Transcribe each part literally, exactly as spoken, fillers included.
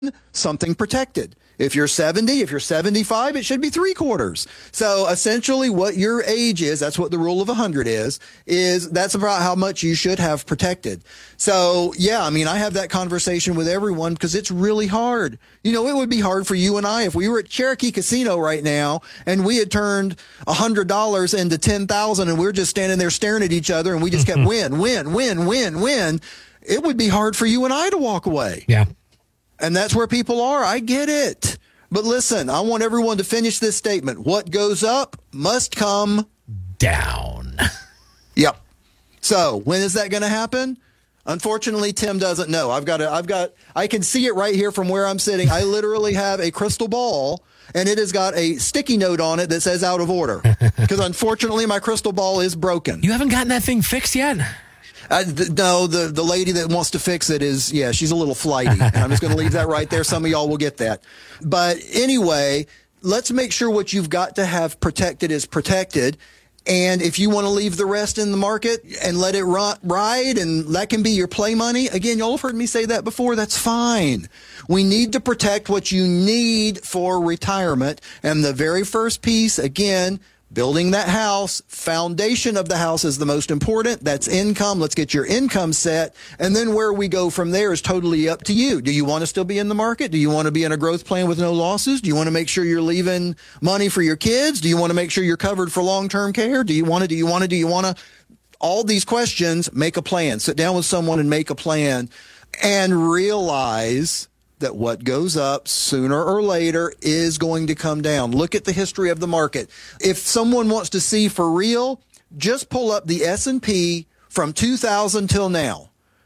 something protected. If you're seventy, if you're seventy-five, it should be three quarters. So essentially what your age is, that's what the rule of one hundred is, is that's about how much you should have protected. So yeah, I mean, I have that conversation with everyone because it's really hard. You know, it would be hard for you and I if we were at Cherokee Casino right now and we had turned one hundred dollars into ten thousand dollars and we we're just standing there staring at each other and we just kept win, win, win, win, win. It would be hard for you and I to walk away. Yeah. And that's where people are. I get it. But listen, I want everyone to finish this statement. What goes up must come down. Yep. So when is that going to happen? Unfortunately, Tim doesn't know. I've got, a, I've got, I can see it right here from where I'm sitting. I literally have a crystal ball, and it has got a sticky note on it that says out of order. Because unfortunately, my crystal ball is broken. You haven't gotten that thing fixed yet? Uh, th- no, the, the lady that wants to fix it is, yeah, she's a little flighty. And I'm just going to leave that right there. Some of y'all will get that. But anyway, let's make sure what you've got to have protected is protected. And if you want to leave the rest in the market and let it run, ride, and that can be your play money, again, y'all have heard me say that before, that's fine. We need to protect what you need for retirement. And the very first piece, again, building that house, foundation of the house is the most important. That's income. Let's get your income set. And then where we go from there is totally up to you. Do you want to still be in the market? Do you want to be in a growth plan with no losses? Do you want to make sure you're leaving money for your kids? Do you want to make sure you're covered for long-term care? Do you want to, do you want to, do you want to? All these questions, make a plan. Sit down with someone and make a plan and realize that what goes up sooner or later is going to come down. Look at the history of the market. If someone wants to see for real, just pull up the S and P from two thousand till now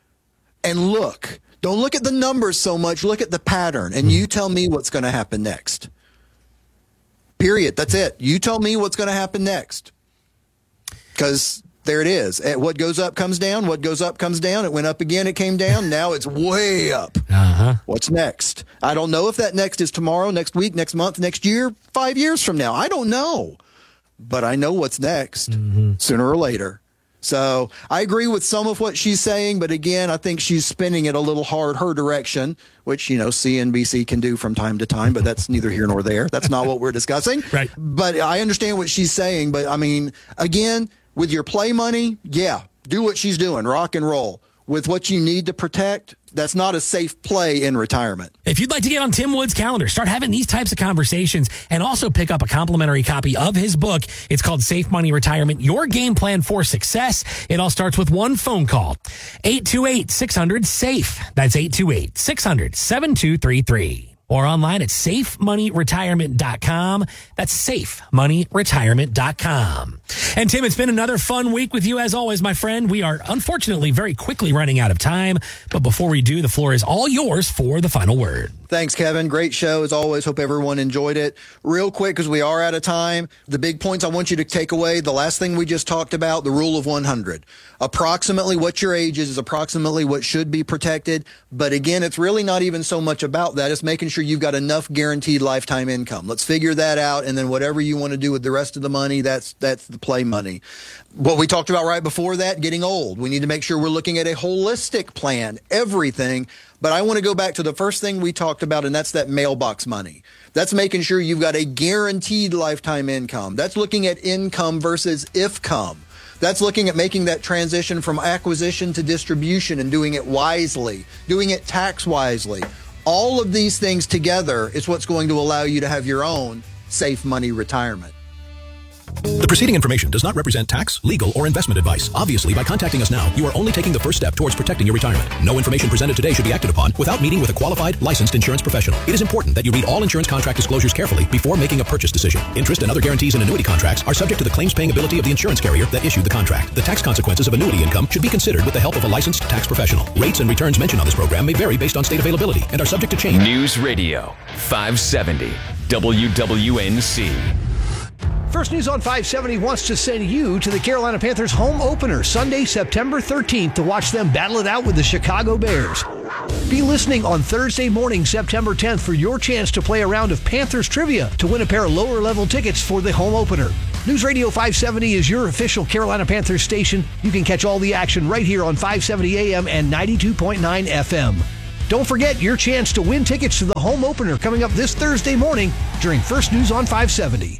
and look. Don't look at the numbers so much. Look at the pattern, and you tell me what's going to happen next. Period. That's it. You tell me what's going to happen next. Because there it is. What goes up comes down. What goes up comes down. It went up again. It came down. Now it's way up. Uh-huh. What's next? I don't know if that next is tomorrow, next week, next month, next year, five years from now. I don't know. But I know what's next mm-hmm. sooner or later. So I agree with some of what she's saying. But again, I think she's spinning it a little hard her direction, which, you know, C N B C can do from time to time. But that's neither here nor there. That's not what we're discussing. Right. But I understand what she's saying. But I mean, again, with your play money, yeah, do what she's doing, rock and roll. With what you need to protect, that's not a safe play in retirement. If you'd like to get on Tim Wood's calendar, start having these types of conversations, and also pick up a complimentary copy of his book. It's called Safe Money Retirement, Your Game Plan for Success. It all starts with one phone call. eight two eight, six hundred, SAFE. That's eight two eight, six hundred, seven two three three. Or online at safe money retirement dot com. That's safe money retirement dot com. And Tim, it's been another fun week with you as always, my friend. We are unfortunately very quickly running out of time. But before we do, the floor is all yours for the final word. Thanks, Kevin. Great show as always. Hope everyone enjoyed it. Real quick, because we are out of time, the big points I want you to take away, the last thing we just talked about, the rule of one hundred. Approximately what your age is is approximately what should be protected. But again, it's really not even so much about that. It's making sure you've got enough guaranteed lifetime income. Let's figure that out. And then whatever you want to do with the rest of the money, that's that's the play money. What we talked about right before that, getting old. We need to make sure we're looking at a holistic plan, everything. But I want to go back to the first thing we talked about, and that's that mailbox money. That's making sure you've got a guaranteed lifetime income. That's looking at income versus if-come. That's looking at making that transition from acquisition to distribution and doing it wisely, doing it tax-wisely. All of these things together is what's going to allow you to have your own safe money retirement. The preceding information does not represent tax, legal, or investment advice. Obviously, by contacting us now, you are only taking the first step towards protecting your retirement. No information presented today should be acted upon without meeting with a qualified, licensed insurance professional. It is important that you read all insurance contract disclosures carefully before making a purchase decision. Interest and other guarantees in annuity contracts are subject to the claims-paying ability of the insurance carrier that issued the contract. The tax consequences of annuity income should be considered with the help of a licensed tax professional. Rates and returns mentioned on this program may vary based on state availability and are subject to change. News Radio five seventy W W N C. First News on five seventy wants to send you to the Carolina Panthers home opener Sunday, September thirteenth to watch them battle it out with the Chicago Bears. Be listening on Thursday morning, September tenth for your chance to play a round of Panthers trivia to win a pair of lower level tickets for the home opener. News Radio five seventy is your official Carolina Panthers station. You can catch all the action right here on five seventy A M and ninety-two point nine F M. Don't forget your chance to win tickets to the home opener coming up this Thursday morning during First News on five seventy.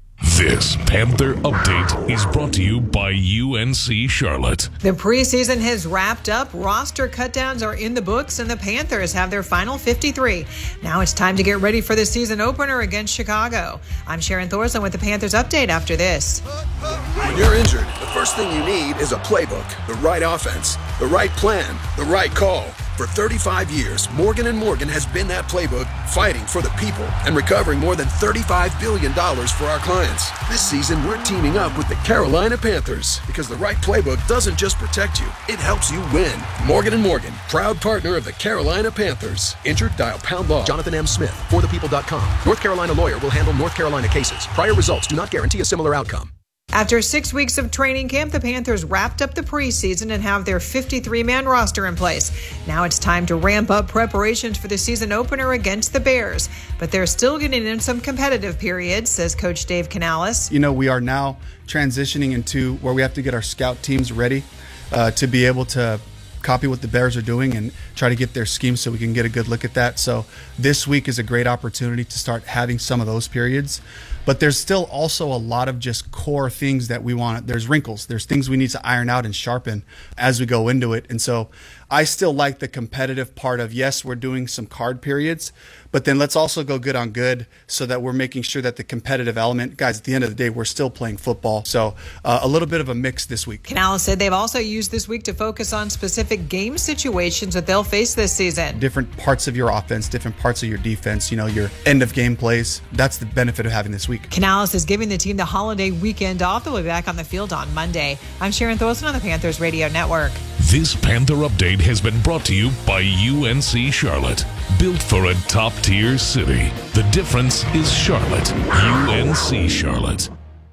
This Panther Update is brought to you by U N C Charlotte. The preseason has wrapped up. Roster cutdowns are in the books, and the Panthers have their final fifty-three. Now it's time to get ready for the season opener against Chicago. I'm Sharon Thorson with the Panthers Update after this. When you're injured, the first thing you need is a playbook, the right offense, the right plan, the right call. For thirty-five years, Morgan and Morgan has been that playbook, fighting for the people and recovering more than thirty-five billion dollars for our clients. This season, we're teaming up with the Carolina Panthers because the right playbook doesn't just protect you, it helps you win. Morgan and Morgan, proud partner of the Carolina Panthers. Injured? Dial pound law. Jonathan M. Smith, for the people dot com. North Carolina lawyer will handle North Carolina cases. Prior results do not guarantee a similar outcome. After six weeks of training camp, the Panthers wrapped up the preseason and have their fifty-three man roster in place. Now it's time to ramp up preparations for the season opener against the Bears. But they're still getting in some competitive periods, says Coach Dave Canales. You know, we are now transitioning into where we have to get our scout teams ready uh, to be able to copy what the Bears are doing and try to get their scheme so we can get a good look at that. So this week is a great opportunity to start having some of those periods. But there's still also a lot of just core things that we want. There's wrinkles. There's things we need to iron out and sharpen as we go into it. And so I still like the competitive part of, yes, we're doing some card periods, but then let's also go good on good so that we're making sure that the competitive element, guys, at the end of the day, we're still playing football. So uh, a little bit of a mix this week. Canales said they've also used this week to focus on specific game situations that they'll face this season. Different parts of your offense, different parts of your defense, you know, your end of game plays. That's the benefit of having this week. Canales is giving the team the holiday weekend off. They'll be back on the field on Monday. I'm Sharon Thorson on the Panthers Radio Network. This Panther Update has been brought to you by U N C Charlotte. Built for a top-tier city. The difference is Charlotte. U N C Charlotte.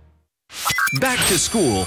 Back to school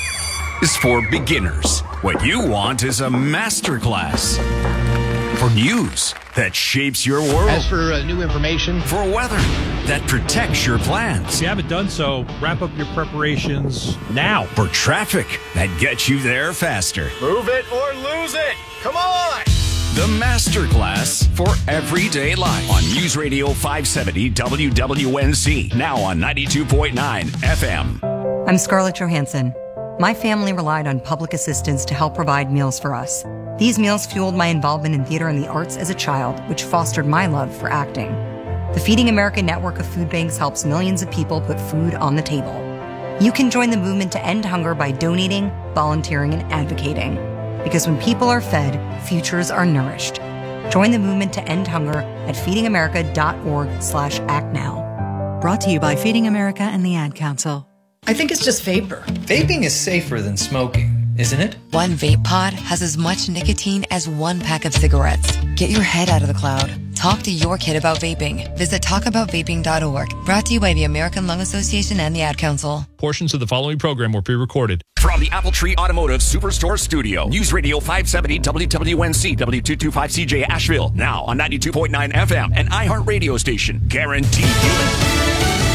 is for beginners. What you want is a masterclass. For news that shapes your world. As for uh, new information. For weather that protects your plans. If you haven't done so, wrap up your preparations now. For traffic that gets you there faster. Move it or lose it. Come on. The Masterclass for everyday life on News Radio five seventy W W N C. Now on ninety-two point nine F M. I'm Scarlett Johansson. My family relied on public assistance to help provide meals for us. These meals fueled my involvement in theater and the arts as a child, which fostered my love for acting. The Feeding America network of food banks helps millions of people put food on the table. You can join the movement to end hunger by donating, volunteering, and advocating. Because when people are fed, futures are nourished. Join the movement to end hunger at feedingamerica.org slash act now. Brought to you by Feeding America and the Ad Council. I think it's just vapor. Vaping is safer than smoking, isn't it? One vape pod has as much nicotine as one pack of cigarettes. Get your head out of the cloud. Talk to your kid about vaping. Visit talk about vaping dot org. Brought to you by the American Lung Association and the Ad Council. Portions of the following program were pre-recorded. From the Apple Tree Automotive Superstore Studio, News Radio five seventy W W N C W two twenty-five C J Asheville. Now on ninety-two point nine F M, an iHeart radio station. Guaranteed human.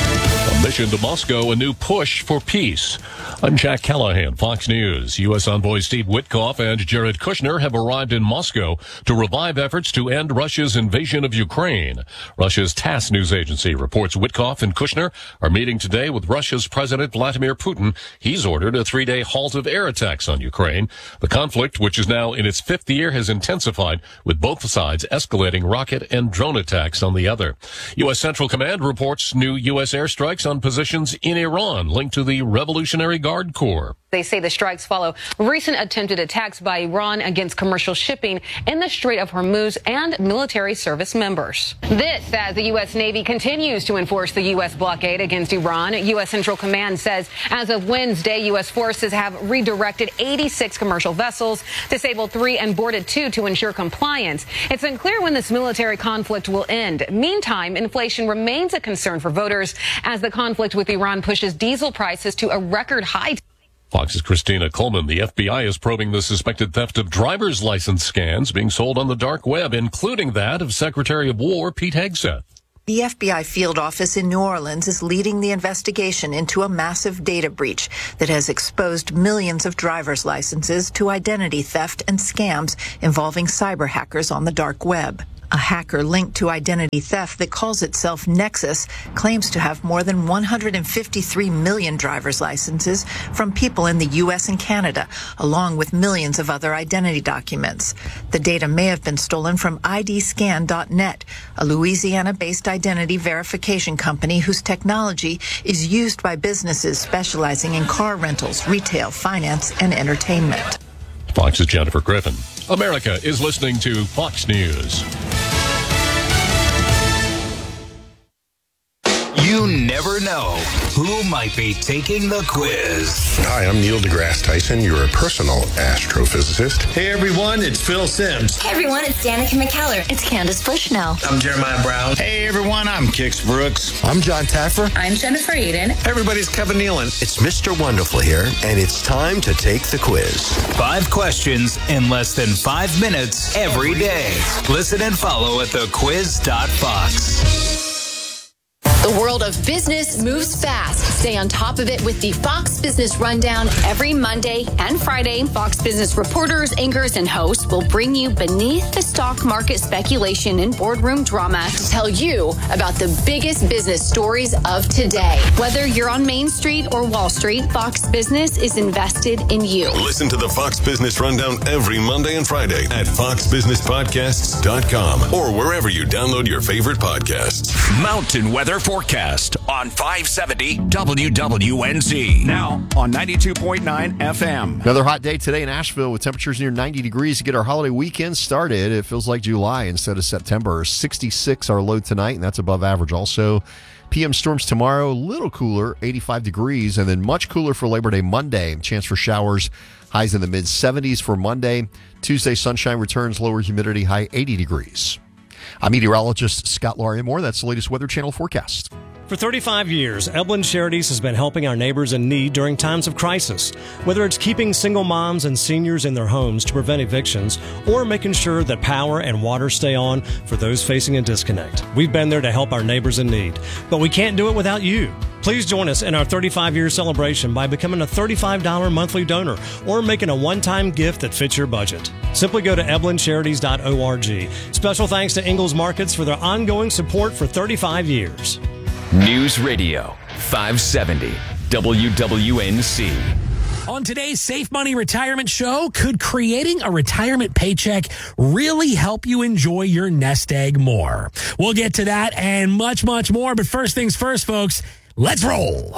A mission to Moscow, a new push for peace. I'm Jack Callahan, Fox News. U S envoys Steve Witkoff and Jared Kushner have arrived in Moscow to revive efforts to end Russia's invasion of Ukraine. Russia's TASS news agency reports Witkoff and Kushner are meeting today with Russia's President Vladimir Putin. He's ordered a three-day halt of air attacks on Ukraine. The conflict, which is now in its fifth year, has intensified, with both sides escalating rocket and drone attacks on the other. U S Central Command reports new U S airstrikes on positions in Iran linked to the Revolutionary Guard Corps. They say the strikes follow recent attempted attacks by Iran against commercial shipping in the Strait of Hormuz and military service members. This as the U S Navy continues to enforce the U S blockade against Iran. U S Central Command says as of Wednesday, U S forces have redirected eighty-six commercial vessels, disabled three and boarded two to ensure compliance. It's unclear when this military conflict will end. Meantime, inflation remains a concern for voters as the conflict with Iran pushes diesel prices to a record high. Fox's Christina Coleman. The F B I is probing the suspected theft of driver's license scans being sold on the dark web, including that of Secretary of War Pete Hegseth. The F B I field office in New Orleans is leading the investigation into a massive data breach that has exposed millions of driver's licenses to identity theft and scams involving cyber hackers on the dark web. A hacker linked to identity theft that calls itself Nexus claims to have more than one hundred fifty-three million driver's licenses from people in the U S and Canada, along with millions of other identity documents. The data may have been stolen from I D scan dot net, a Louisiana-based identity verification company whose technology is used by businesses specializing in car rentals, retail, finance, and entertainment. Fox's Jennifer Griffin. America is listening to Fox News. You never know who might be taking the quiz. Hi, I'm Neil deGrasse Tyson, your personal astrophysicist. Hey everyone, it's Phil Sims. Hey everyone, it's Danica McKellar. It's Candace Bushnell. I'm Jeremiah Brown. Hey everyone, I'm Kix Brooks. I'm John Taffer. I'm Jennifer Eden. Hey everybody, it's Kevin Nealon. It's Mister Wonderful here, and it's time to take the quiz. Five questions in less than five minutes every day. Listen and follow at the quiz dot fox. The world of business moves fast. Stay on top of it with the Fox Business Rundown every Monday and Friday. Fox Business reporters, anchors, and hosts will bring you beneath the stock market speculation and boardroom drama to tell you about the biggest business stories of today. Whether you're on Main Street or Wall Street, Fox Business is invested in you. Listen to the Fox Business Rundown every Monday and Friday at fox business podcasts dot com or wherever you download your favorite podcasts. Mountain weather forecast on five seventy W W N Z. Now on ninety-two point nine F M. Another hot day today in Asheville with temperatures near ninety degrees to get our holiday weekend started. It feels like July instead of September. sixty-six our low tonight, and that's above average. Also, P M storms tomorrow, a little cooler, eighty-five degrees, and then much cooler for Labor Day Monday. Chance for showers, highs in the mid seventies for Monday. Tuesday, sunshine returns, lower humidity, high eighty degrees. I'm meteorologist Scott Larimore. That's the latest Weather Channel forecast. For thirty-five years, Eblen Charities has been helping our neighbors in need during times of crisis. Whether it's keeping single moms and seniors in their homes to prevent evictions or making sure that power and water stay on for those facing a disconnect. We've been there to help our neighbors in need, but we can't do it without you. Please join us in our thirty-five-year celebration by becoming a thirty-five dollars monthly donor or making a one-time gift that fits your budget. Simply go to eblen charities dot org. Special thanks to Ingalls Markets for their ongoing support for thirty-five years. News Radio five seventy W W N C. On today's Safe Money Retirement Show, could creating a retirement paycheck really help you enjoy your nest egg more? We'll get to that and much, much more. But first things first, folks, let's roll.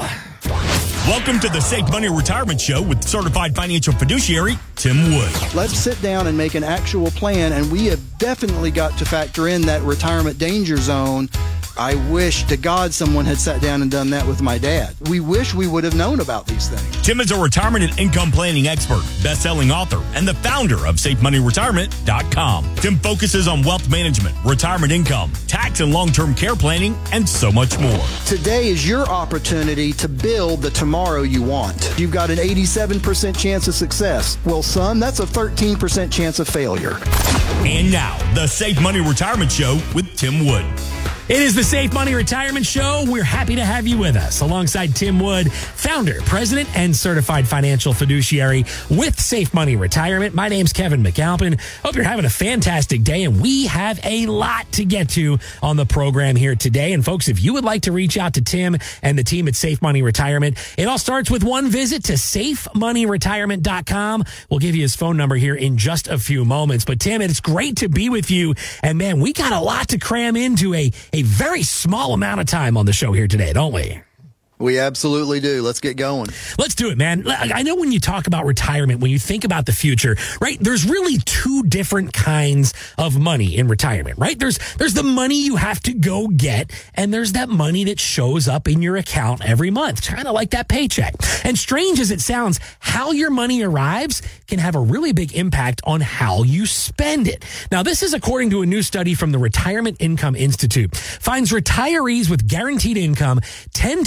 Welcome to the Safe Money Retirement Show with certified financial fiduciary Tim Wood. Let's sit down and make an actual plan, and we have definitely got to factor in that retirement danger zone. I wish to God someone had sat down and done that with my dad. We wish we would have known about these things. Tim is a retirement and income planning expert, best-selling author, and the founder of safe money retirement dot com. Tim focuses on wealth management, retirement income, tax and long-term care planning, and so much more. Today is your opportunity to build the tomorrow you want. You've got an eighty-seven percent chance of success. Well, son, that's a thirteen percent chance of failure. And now, the Safe Money Retirement Show with Tim Wood. It is the Safe Money Retirement Show. We're happy to have you with us alongside Tim Wood, founder, president, and certified financial fiduciary with Safe Money Retirement. My name's Kevin McAlpin. Hope you're having a fantastic day, and we have a lot to get to on the program here today. And folks, if you would like to reach out to Tim and the team at Safe Money Retirement, it all starts with one visit to safe money retirement dot com. We'll give you his phone number here in just a few moments. But Tim, it's great to be with you. And man, we got a lot to cram into a a very small amount of time on the show here today, don't we? We absolutely do. Let's get going. Let's do it, man. I know when you talk about retirement, when you think about the future, right, there's really two different kinds of money in retirement, right? There's there's the money you have to go get, and there's that money that shows up in your account every month, kind of like that paycheck. And strange as it sounds, how your money arrives can have a really big impact on how you spend it. Now, this is according to a new study from the Retirement Income Institute. Finds retirees with guaranteed income tend to treat it like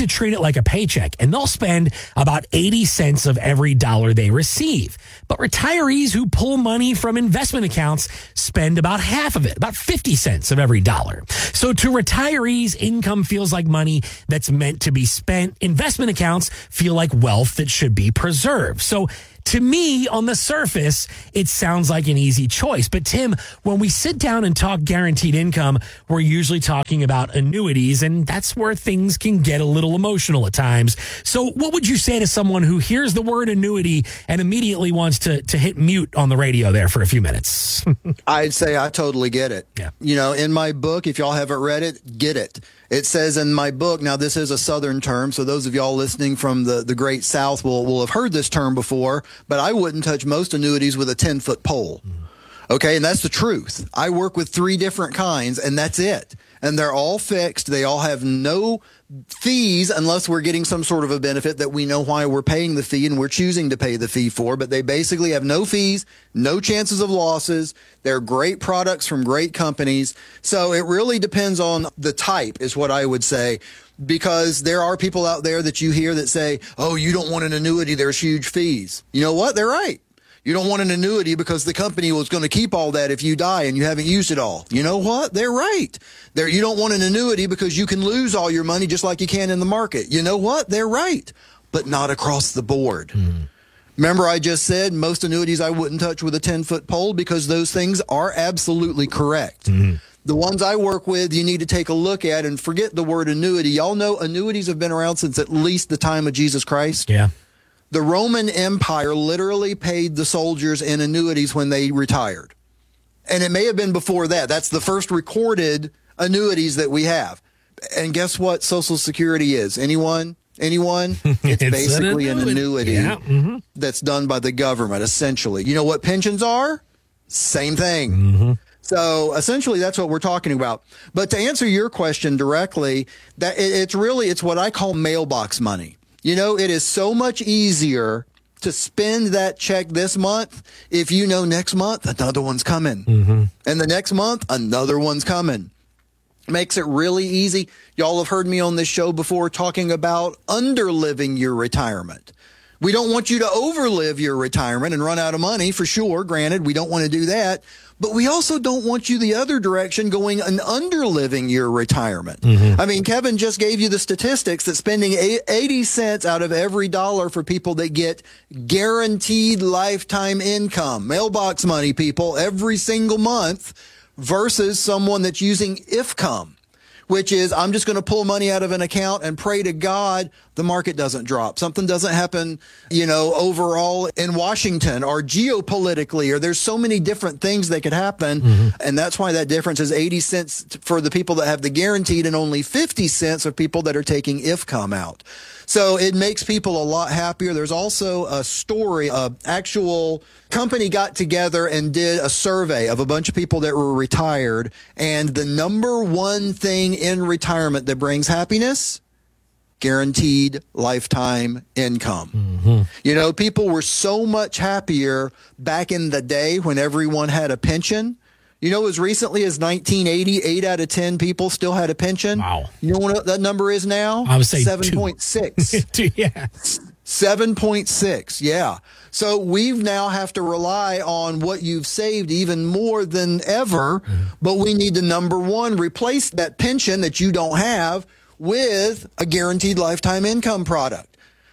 like a paycheck, and they'll spend about eighty cents of every dollar they receive. But retirees who pull money from investment accounts spend about half of it, about fifty cents of every dollar. So to retirees, income feels like money that's meant to be spent. Investment accounts feel like wealth that should be preserved. So to me, on the surface, it sounds like an easy choice. But Tim, when we sit down and talk guaranteed income, we're usually talking about annuities, and that's where things can get a little emotional at times. So what would you say to someone who hears the word annuity and immediately wants to, to hit mute on the radio there for a few minutes? I'd say I totally get it. Yeah. You know, in my book, if y'all haven't read it, get it. It says in my book, now this is a Southern term, so those of y'all listening from the, the Great South will, will have heard this term before, but I wouldn't touch most annuities with a ten-foot pole. Okay, and that's the truth. I work with three different kinds, and that's it. And they're all fixed. They all have no fees unless we're getting some sort of a benefit that we know why we're paying the fee and we're choosing to pay the fee for. But they basically have no fees, no chances of losses. They're great products from great companies. So it really depends on the type is what I would say, because there are people out there that you hear that say, oh, you don't want an annuity, there's huge fees. You know what? They're right. You don't want an annuity because the company was going to keep all that if you die and you haven't used it all. You know what? They're right. There, you don't want an annuity because you can lose all your money just like you can in the market. You know what? They're right, but not across the board. Mm. Remember, I just said most annuities I wouldn't touch with a ten-foot pole because those things are absolutely correct. Mm. The ones I work with, you need to take a look at and forget the word annuity. Y'all know annuities have been around since at least the time of Jesus Christ. Yeah. The Roman Empire literally paid the soldiers in annuities when they retired. And it may have been before that. That's the first recorded annuities that we have. And guess what Social Security is? Anyone? Anyone? It's, it's basically an annuity, an annuity yeah. mm-hmm. that's done by the government, essentially. You know what pensions are? Same thing. Mm-hmm. So essentially, that's what we're talking about. But to answer your question directly, that it, it's really, it's what I call mailbox money. You know, it is so much easier to spend that check this month if you know next month another one's coming. Mm-hmm. And the next month, another one's coming. Makes it really easy. Y'all have heard me on this show before talking about underliving your retirement. We don't want you to overlive your retirement and run out of money, for sure. Granted, we don't want to do that. But we also don't want you the other direction, going and underliving your retirement. Mm-hmm. I mean, Kevin just gave you the statistics that spending eighty cents out of every dollar for people that get guaranteed lifetime income, mailbox money, people, every single month, versus someone that's using I F C O M, which is I'm just going to pull money out of an account and pray to God the market doesn't drop. Something doesn't happen, you know, overall in Washington or geopolitically, or there's so many different things that could happen. Mm-hmm. And that's why that difference is eighty cents for the people that have the guaranteed and only fifty cents of people that are taking I F C O M out. So it makes people a lot happier. There's also a story, a actual company got together and did a survey of a bunch of people that were retired. And the number one thing in retirement that brings happiness, guaranteed lifetime income. Mm-hmm. You know, people were so much happier back in the day when everyone had a pension. You know, as recently as nineteen eighty, eight out of ten people still had a pension. Wow. You know what that number is now? I would say seven point six. Yeah. seven point six. Yeah. So we now have to rely on what you've saved even more than ever. Mm-hmm. But we need to, number one, replace that pension that you don't have with a guaranteed lifetime income product.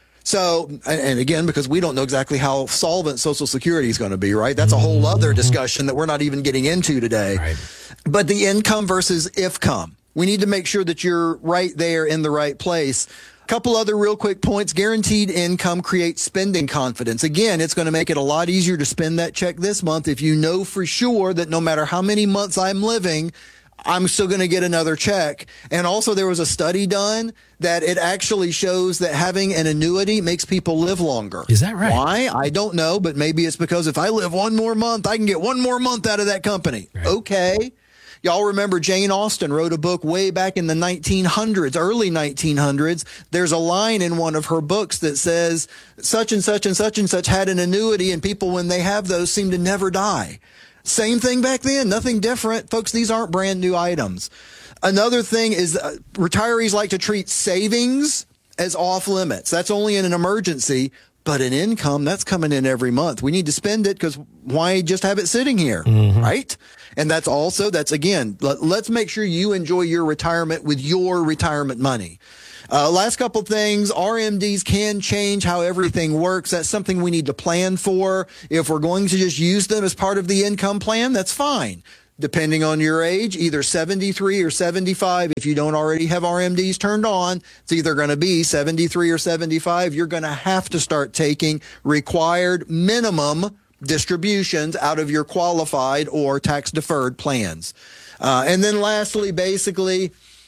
So, and again, because we don't know exactly how solvent Social Security is going to be, right? That's a whole other discussion that we're not even getting into today. Right. But the income versus I F C O M, we need to make sure that you're right there in the right place. A couple other real quick points. Guaranteed income creates spending confidence. Again, it's going to make it a lot easier to spend that check this month if you know for sure that no matter how many months I'm living, I'm still going to get another check. And also there was a study done that it actually shows that having an annuity makes people live longer. Is that right? Why? I don't know, but maybe it's because if I live one more month, I can get one more month out of that company. Right. Okay. Y'all remember Jane Austen wrote a book way back in the nineteen hundreds, early nineteen hundreds. There's a line in one of her books that says such and such and such and such had an annuity, and people, when they have those, seem to never die. Same thing back then, nothing different. Folks, these aren't brand new items. Another thing is uh, retirees like to treat savings as off limits. That's only in an emergency. But an income, that's coming in every month. We need to spend it because why just have it sitting here, mm-hmm. right? And that's also, that's again, let, let's make sure you enjoy your retirement with your retirement money. Uh, last couple things, R M Ds can change how everything works. That's something we need to plan for. If we're going to just use them as part of the income plan, that's fine. Depending on your age, either seventy-three or seventy-five. If you don't already have R M Ds turned on, it's either going to be seventy-three or seventy-five. You're going to have to start taking required minimum distributions out of your qualified or tax-deferred plans. Uh, and then lastly, basically,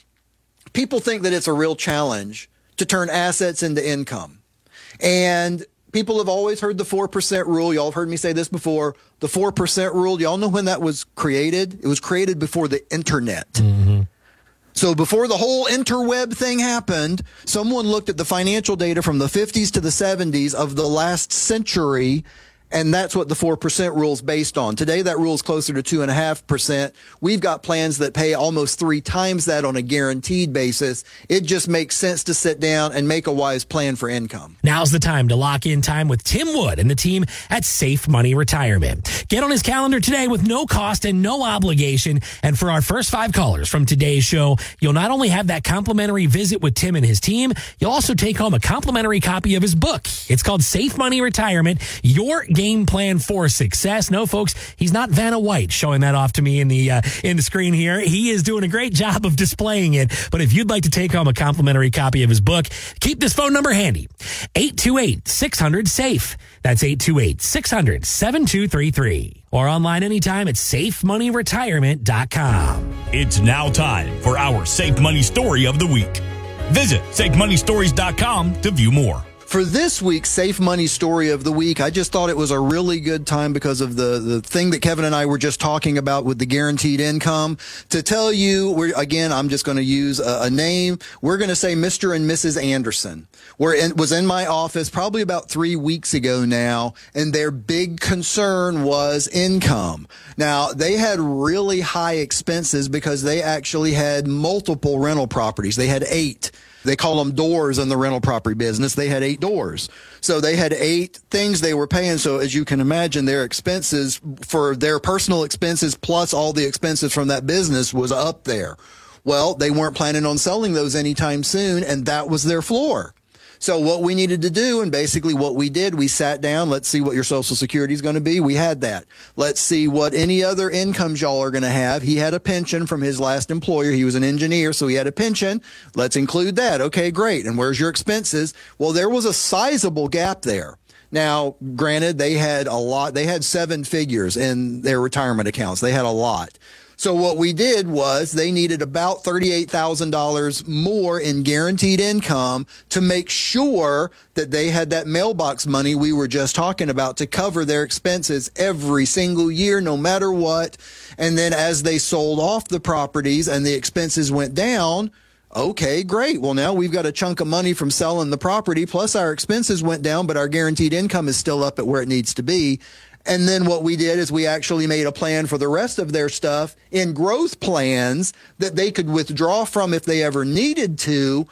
people think that it's a real challenge to turn assets into income. And people have always heard the four percent rule. Y'all have heard me say this before. The four percent rule, y'all know when that was created? It was created before the internet. Mm-hmm. So before the whole interweb thing happened, someone looked at the financial data from the fifties to the seventies of the last century, and that's what the four percent rule is based on. Today, that rule is closer to two point five percent. We've got plans that pay almost three times that on a guaranteed basis. It just makes sense to sit down and make a wise plan for income. Now's the time to lock in time with Tim Wood and the team at Safe Money Retirement. Get on his calendar today with no cost and no obligation. And for our first five callers from today's show, you'll not only have that complimentary visit with Tim and his team, you'll also take home a complimentary copy of his book. It's called Safe Money Retirement, Your Game Plan for Success. No, folks, he's not Vanna White showing that off to me in the uh, in the screen here. He is doing a great job of displaying it. But if you'd like to take home a complimentary copy of his book, keep this phone number handy. eight two eight, six hundred, SAFE. That's eight two eight, six hundred, seven two three three. Or online anytime at safe money retirement dot com. It's now time for our Safe Money Story of the Week. Visit safe money stories dot com to view more. For this week's Safe Money Story of the Week, I just thought it was a really good time because of the, the thing that Kevin and I were just talking about with the guaranteed income. To tell you, we're, again, I'm just going to use a, a name. We're going to say Mister and Missus Anderson. Were in, was in my office probably about three weeks ago now, and their big concern was income. Now, they had really high expenses because they actually had multiple rental properties. They had eight. They call them doors in the rental property business. They had eight doors. So they had eight things they were paying. So as you can imagine, their expenses for their personal expenses plus all the expenses from that business was up there. Well, they weren't planning on selling those anytime soon, and that was their floor. So what we needed to do, and basically what we did, we sat down, let's see what your Social Security is going to be. We had that. Let's see what any other incomes y'all are going to have. He had a pension from his last employer. He was an engineer, so he had a pension. Let's include that. Okay, great. And where's your expenses? Well, there was a sizable gap there. Now, granted, they had a lot. They had seven figures in their retirement accounts. They had a lot. So what we did was they needed about thirty-eight thousand dollars more in guaranteed income to make sure that they had that mailbox money we were just talking about to cover their expenses every single year, no matter what. And then as they sold off the properties and the expenses went down, okay, great. Well, now we've got a chunk of money from selling the property, plus our expenses went down, but our guaranteed income is still up at where it needs to be. And then what we did is we actually made a plan for the rest of their stuff in growth plans that they could withdraw from if they ever needed to,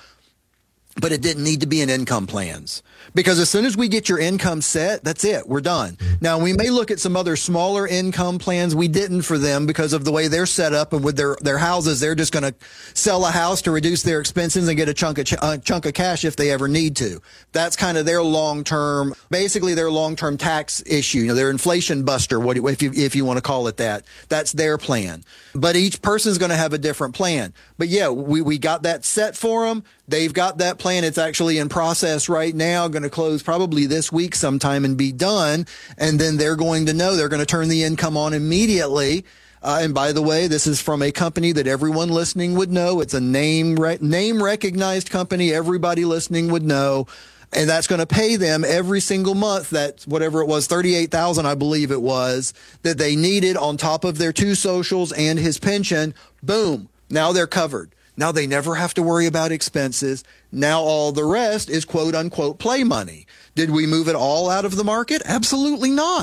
but it didn't need to be in income plans. Because as soon as we get your income set, that's it. We're done. Now, we may look at some other smaller income plans. We didn't for them because of the way they're set up, and with their, their houses, they're just going to sell a house to reduce their expenses and get a chunk of ch- a chunk of cash if they ever need to. That's kind of their long-term, basically their long-term tax issue, you know, their inflation buster, what if you, if you want to call it that. That's their plan. But each person's going to have a different plan. But yeah, we, we got that set for them. They've got that plan. It's actually in process right now, going to close probably this week sometime and be done. And then they're going to know they're going to turn the income on immediately. Uh, and by the way, this is from a company that everyone listening would know. It's a name re- name recognized company. Everybody listening would know. And that's going to pay them every single month that whatever it was, thirty-eight thousand dollars, I believe it was, that they needed on top of their two socials and his pension. Boom. Now they're covered. Now they never have to worry about expenses. Now all the rest is quote unquote play money. Did we move it all out of the market? Absolutely not.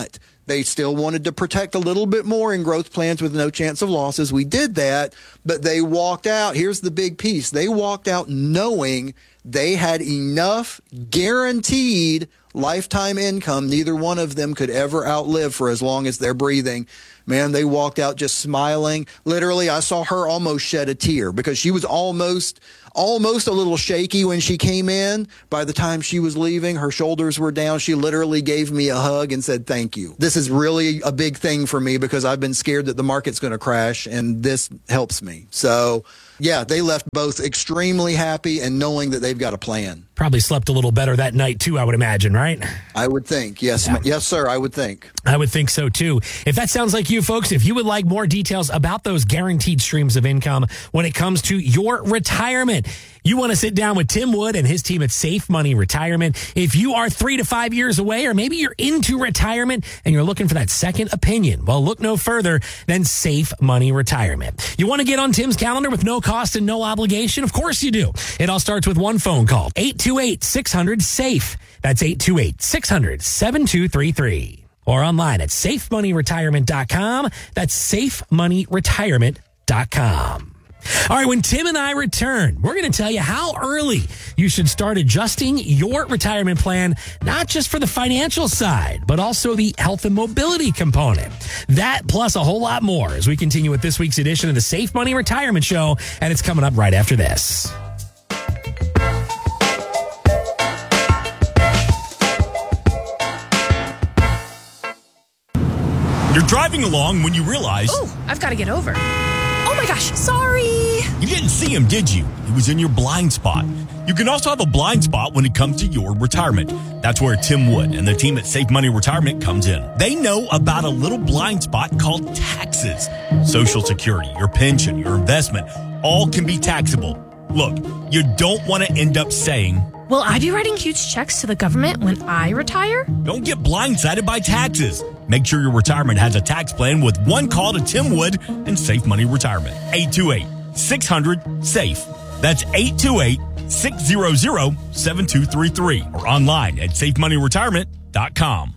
They still wanted to protect a little bit more in growth plans with no chance of losses. We did that, but they walked out. Here's the big piece. They walked out knowing they had enough guaranteed lifetime income neither one of them could ever outlive for as long as they're breathing. Man, they walked out just smiling. Literally, I saw her almost shed a tear because she was almost almost a little shaky when she came in. By the time she was leaving, her shoulders were down. She literally gave me a hug and said, thank you. This is really a big thing for me because I've been scared that the market's going to crash, and this helps me. So, yeah, they left both extremely happy and knowing that they've got a plan. Probably slept a little better that night, too, I would imagine, right? I would think. Yes, Yeah. yes, sir, I would think. I would think so, too. If that sounds like you, folks, if you would like more details about those guaranteed streams of income when it comes to your retirement, you want to sit down with Tim Wood and his team at Safe Money Retirement. If you are three to five years away, or maybe you're into retirement and you're looking for that second opinion, well, look no further than Safe Money Retirement. You want to get on Tim's calendar with no cost and no obligation? Of course you do. It all starts with one phone call, eight two eight, six hundred, SAFE. That's eight two eight, six hundred, seven two three three. Or online at safe money retirement dot com. That's safe money retirement dot com. All right, when Tim and I return, we're going to tell you how early you should start adjusting your retirement plan, not just for the financial side, but also the health and mobility component. That plus a whole lot more as we continue with this week's edition of the Safe Money Retirement Show, and it's coming up right after this. You're driving along when you realize... Oh, I've got to get over. Oh my gosh, sorry. You didn't see him, did you? He was in your blind spot. You can also have a blind spot when it comes to your retirement. That's where Tim Wood and the team at Safe Money Retirement comes in. They know about a little blind spot called taxes. Social Security, your pension, your investment, all can be taxable. Look, you don't want to end up saying... Will I be writing huge checks to the government when I retire? Don't get blindsided by taxes. Make sure your retirement has a tax plan with one call to Tim Wood and Safe Money Retirement. eight two eight, six hundred, SAFE. That's eight two eight, six hundred, seven two three three. Or online at safe money retirement dot com.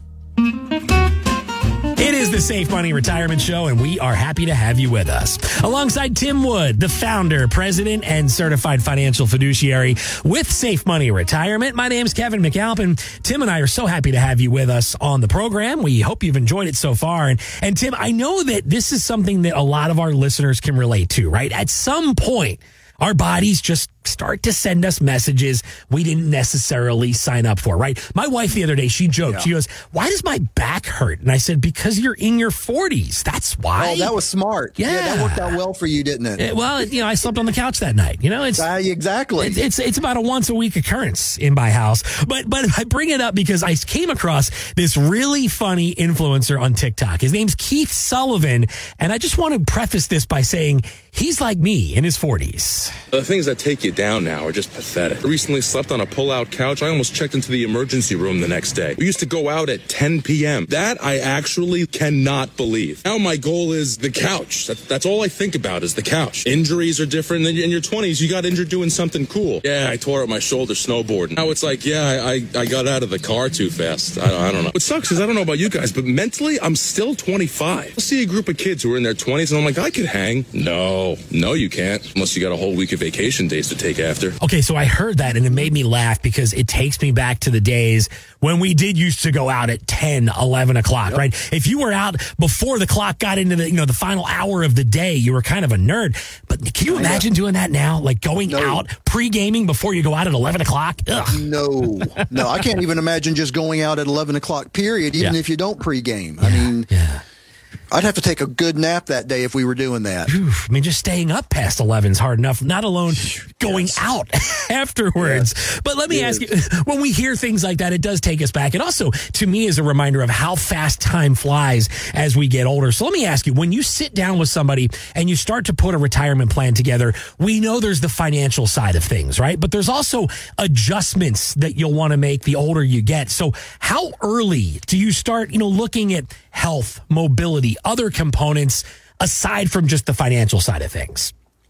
It is the Safe Money Retirement Show, and we are happy to have you with us. Alongside Tim Wood, the founder, president, and certified financial fiduciary with Safe Money Retirement. My name's Kevin McAlpin. Tim and I are so happy to have you with us on the program. We hope you've enjoyed it so far. And, and Tim, I know that this is something that a lot of our listeners can relate to, right? At some point, our bodies just start to send us messages we didn't necessarily sign up for, right? My wife the other day, she joked. Yeah. She goes, why does my back hurt? And I said, because you're in your forties. That's why. Oh, that was smart. Yeah. that worked out well for you, didn't it? It- well, you know, I slept on the couch that night. You know, it's Uh, exactly. it- it's it's about a once a week occurrence in my house. But but I bring it up because I came across this really funny influencer on TikTok. His name's Keith Sullivan, and I just want to preface this by saying he's like me in his forties. The things that take you down now are just pathetic. I recently slept on a pull-out couch. I almost checked into the emergency room the next day. We used to go out at ten p.m. That I actually cannot believe. Now my goal is the couch. That, that's all I think about is the couch. Injuries are different. In your twenties, you got injured doing something cool. Yeah, I tore up my shoulder snowboarding. Now it's like, yeah, I, I, I got out of the car too fast. I, I don't know. What sucks is I don't know about you guys, but mentally, I'm still twenty-five. I see a group of kids who are in their twenties, and I'm like, I could hang. No, no, you can't. Unless you got a whole week of vacation days to take after. Okay, so I heard that and it made me laugh because it takes me back to the days when we did used to go out at ten, eleven o'clock, yep. right? If you were out before the clock got into the, you know, the final hour of the day, you were kind of a nerd. But can you imagine doing that now? Like going no. out pre-gaming before you go out at eleven o'clock? Ugh. No, no, I can't even imagine just going out at eleven o'clock, period, even yeah. if you don't pre-game. Yeah, I mean, yeah. I'd have to take a good nap that day if we were doing that. Oof, I mean, just staying up past eleven is hard enough, not alone going yes. out afterwards. Yes. But let me it ask is. you, when we hear things like that, it does take us back. And also, to me, is a reminder of how fast time flies as we get older. So let me ask you, when you sit down with somebody and you start to put a retirement plan together, we know there's the financial side of things, right? But there's also adjustments that you'll want to make the older you get. So how early do you start, you know, looking at health, mobility, other components aside from just the financial side of things?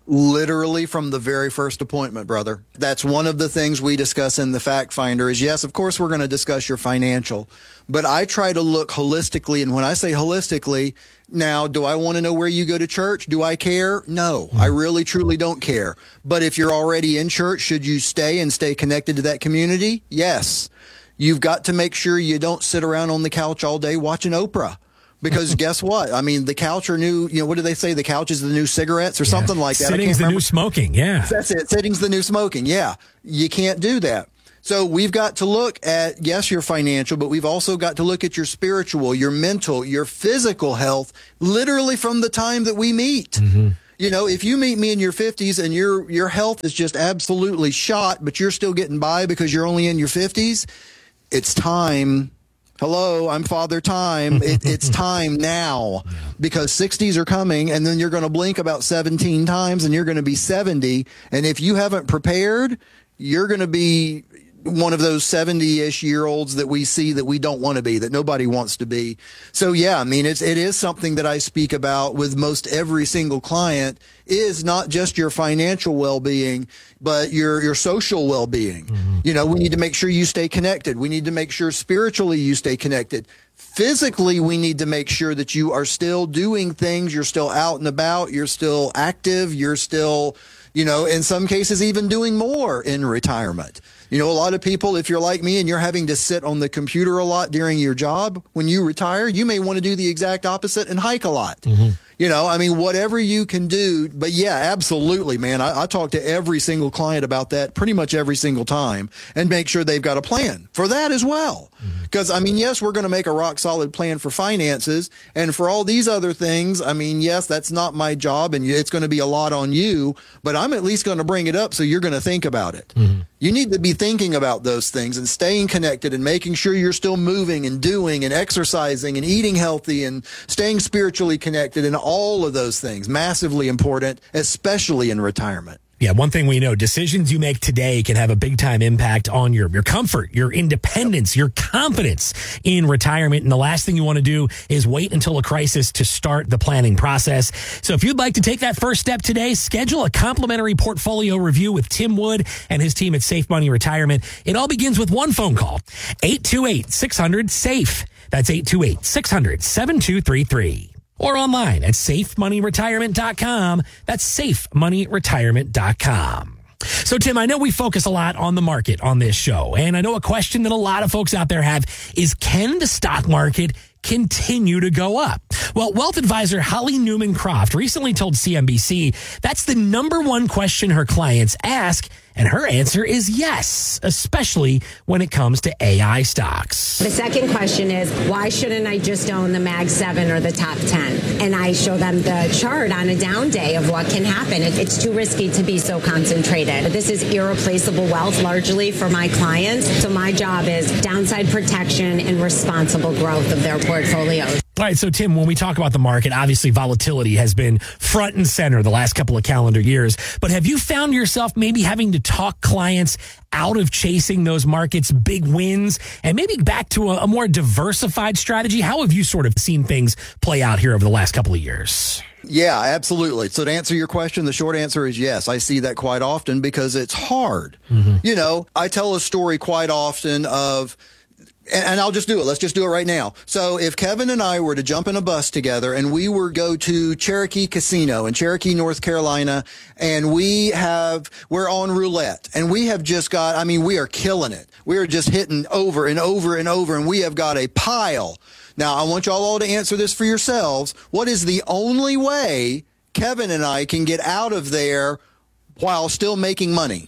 Literally from the very first appointment, brother. That's one of the things we discuss in the Fact Finder is, yes, of course, we're going to discuss your financial, but I try to look holistically. And when I say holistically, now, do I want to know where you go to church? Do I care? No, I really, truly don't care. But if you're already in church, should you stay and stay connected to that community? Yes. You've got to make sure you don't sit around on the couch all day watching Oprah. Because guess what? I mean, the couch are new, you know, what do they say? The couch is the new cigarettes or yeah. something like that. Sitting's the new smoking, yeah. That's it. Sitting's the new smoking, yeah. You can't do that. So we've got to look at, yes, your financial, but we've also got to look at your spiritual, your mental, your physical health, literally from the time that we meet. Mm-hmm. You know, if you meet me in your fifties and your your health is just absolutely shot, but you're still getting by because you're only in your fifties, it's time. Hello, I'm Father Time. It, it's time now because sixties are coming, and then you're going to blink about seventeen times and you're going to be seventy. And if you haven't prepared, you're going to be one of those seventy-ish year olds that we see that we don't want to be, that nobody wants to be. So yeah, I mean, it's, it is something that I speak about with most every single client, is not just your financial well-being, but your, your social well-being. Mm-hmm. You know, we need to make sure you stay connected. We need to make sure spiritually you stay connected. Physically, we need to make sure that you are still doing things. You're still out and about. You're still active. You're still, you know, in some cases, even doing more in retirement. You know, a lot of people, if you're like me and you're having to sit on the computer a lot during your job, when you retire, you may want to do the exact opposite and hike a lot. Mm-hmm. You know, I mean, whatever you can do. But yeah, absolutely, man. I, I talk to every single client about that pretty much every single time and make sure they've got a plan for that as well. Because, mm-hmm. I mean, yes, we're going to make a rock solid plan for finances. And for all these other things, I mean, yes, that's not my job and it's going to be a lot on you, but I'm at least going to bring it up so you're going to think about it. Mm-hmm. You need to be thinking about those things and staying connected and making sure you're still moving and doing and exercising and eating healthy and staying spiritually connected and all of those things. Massively important, especially in retirement. Yeah, one thing we know, decisions you make today can have a big time impact on your, your comfort, your independence, your confidence in retirement. And the last thing you want to do is wait until a crisis to start the planning process. So if you'd like to take that first step today, schedule a complimentary portfolio review with Tim Wood and his team at Safe Money Retirement. It all begins with one phone call, eight two eight, six hundred, SAFE. That's eight two eight, six hundred, seven two three three. Or online at safe money retirement dot com. That's safe money retirement dot com. So, Tim, I know we focus a lot on the market on this show, and I know a question that a lot of folks out there have is, can the stock market continue to go up? Well, wealth advisor Holly Newman Croft recently told C N B C that's the number one question her clients ask, and her answer is yes, especially when it comes to A I stocks. The second question is, why shouldn't I just own the Mag seven or the top ten? And I show them the chart on a down day of what can happen. It's too risky to be so concentrated. This is irreplaceable wealth largely for my clients. So my job is downside protection and responsible growth of their portfolios. All right, so Tim, when we talk about the market, obviously volatility has been front and center the last couple of calendar years. But have you found yourself maybe having to talk clients out of chasing those markets' big wins and maybe back to a, a more diversified strategy? How have you sort of seen things play out here over the last couple of years? Yeah, absolutely. So to answer your question, the short answer is yes. I see that quite often because it's hard. Mm-hmm. You know, I tell a story quite often of, and I'll just do it. Let's just do it right now. So if Kevin and I were to jump in a bus together and we were go to Cherokee Casino in Cherokee, North Carolina, and we have, we're on roulette and we have just got, I mean, we are killing it. We are just hitting over and over and over, and we have got a pile. Now, I want y'all all to answer this for yourselves. What is the only way Kevin and I can get out of there while still making money?